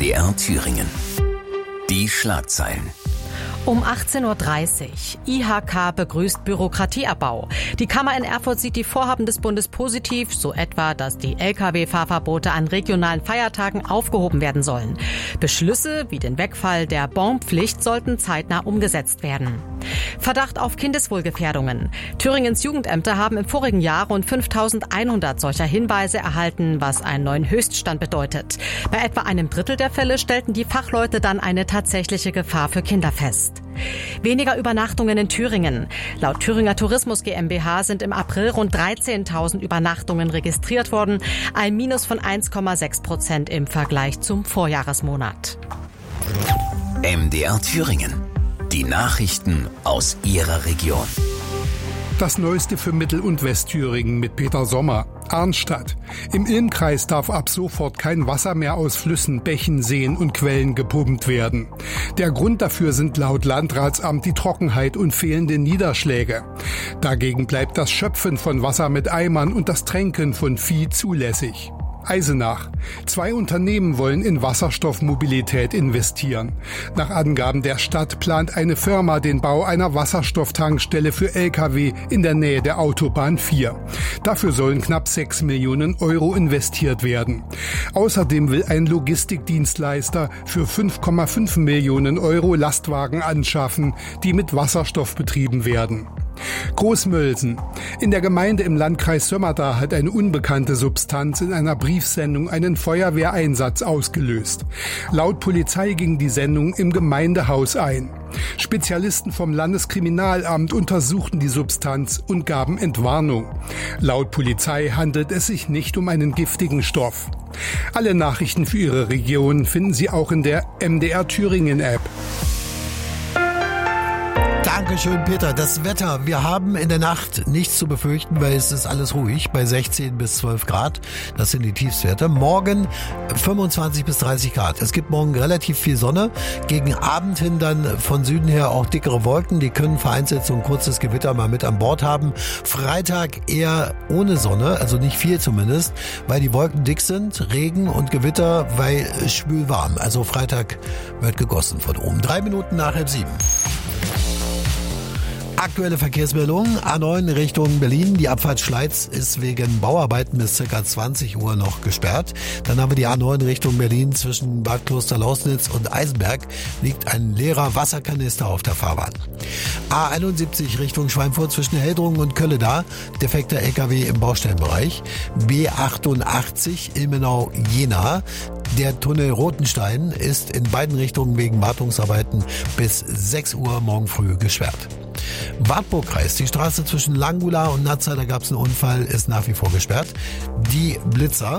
MDR Thüringen. Die Schlagzeilen. Um 18.30 Uhr. IHK begrüßt Bürokratieabbau. Die Kammer in Erfurt sieht die Vorhaben des Bundes positiv, so etwa, dass die Lkw-Fahrverbote an regionalen Feiertagen aufgehoben werden sollen. Beschlüsse wie den Wegfall der Bonpflicht sollten zeitnah umgesetzt werden. Verdacht auf Kindeswohlgefährdungen. Thüringens Jugendämter haben im vorigen Jahr rund 5.100 solcher Hinweise erhalten, was einen neuen Höchststand bedeutet. Bei etwa einem Drittel der Fälle stellten die Fachleute dann eine tatsächliche Gefahr für Kinder fest. Weniger Übernachtungen in Thüringen. Laut Thüringer Tourismus GmbH sind im April rund 13.000 Übernachtungen registriert worden, ein Minus von 1,6% im Vergleich zum Vorjahresmonat. MDR Thüringen. Die Nachrichten aus Ihrer Region. Das Neueste für Mittel- und Westthüringen mit Peter Sommer. Arnstadt. Im Ilmkreis darf ab sofort kein Wasser mehr aus Flüssen, Bächen, Seen und Quellen gepumpt werden. Der Grund dafür sind laut Landratsamt die Trockenheit und fehlende Niederschläge. Dagegen bleibt das Schöpfen von Wasser mit Eimern und das Tränken von Vieh zulässig. Eisenach. 2 Unternehmen wollen in Wasserstoffmobilität investieren. Nach Angaben der Stadt plant eine Firma den Bau einer Wasserstofftankstelle für Lkw in der Nähe der Autobahn 4. Dafür sollen knapp 6 Millionen Euro investiert werden. Außerdem will ein Logistikdienstleister für 5,5 Millionen Euro Lastwagen anschaffen, die mit Wasserstoff betrieben werden. Großmölsen. In der Gemeinde im Landkreis Sömmerda hat eine unbekannte Substanz in einer Briefsendung einen Feuerwehreinsatz ausgelöst. Laut Polizei ging die Sendung im Gemeindehaus ein. Spezialisten vom Landeskriminalamt untersuchten die Substanz und gaben Entwarnung. Laut Polizei handelt es sich nicht um einen giftigen Stoff. Alle Nachrichten für Ihre Region finden Sie auch in der MDR Thüringen App. Dankeschön, Peter. Das Wetter. Wir haben in der Nacht nichts zu befürchten, weil es ist alles ruhig bei 16 bis 12 Grad. Das sind die Tiefstwerte. Morgen 25 bis 30 Grad. Es gibt morgen relativ viel Sonne. Gegen Abend hin dann von Süden her auch dickere Wolken. Die können vereinzelt so ein kurzes Gewitter mal mit an Bord haben. Freitag eher ohne Sonne, also nicht viel zumindest, weil die Wolken dick sind. Regen und Gewitter, weil schwül warm. Also Freitag wird gegossen von oben. 3 Minuten nach 6:30. Aktuelle Verkehrsmeldung, A9 Richtung Berlin. Die Abfahrt Schleiz ist wegen Bauarbeiten bis ca. 20 Uhr noch gesperrt. Dann haben wir die A9 Richtung Berlin zwischen Bad Kloster-Lausnitz und Eisenberg. Liegt ein leerer Wasserkanister auf der Fahrbahn. A71 Richtung Schweinfurt zwischen Heldrungen und Kölleda. Defekter LKW im Baustellenbereich. B88 Ilmenau-Jena. Der Tunnel Rotenstein ist in beiden Richtungen wegen Wartungsarbeiten bis 6 Uhr morgen früh gesperrt. Wartburgkreis, die Straße zwischen Langula und Nazza, da gab es einen Unfall, ist nach wie vor gesperrt. Die Blitzer.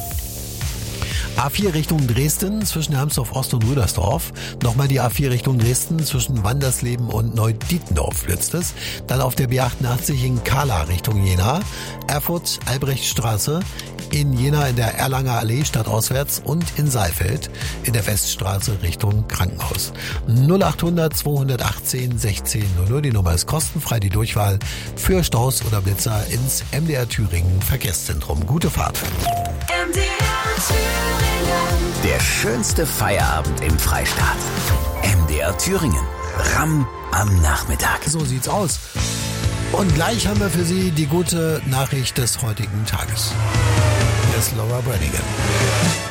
A4 Richtung Dresden zwischen Hermsdorf Ost und Rüdersdorf. Nochmal die A4 Richtung Dresden zwischen Wandersleben und Neudietendorf blitzt es. Dann auf der B88 in Kala Richtung Jena. Erfurt Albrechtstraße. In Jena in der Erlanger Allee stadtauswärts und in Saalfeld in der Weststraße Richtung Krankenhaus. 0800 218 1600. Die Nummer ist kostenfrei, die Durchwahl für Staus oder Blitzer ins MDR Thüringen Verkehrszentrum. Gute Fahrt. MDR Thüringen. Der schönste Feierabend im Freistaat. MDR Thüringen. Ramm am Nachmittag. So sieht's aus. Und gleich haben wir für Sie die gute Nachricht des heutigen Tages. Hier ist Laura Branigan.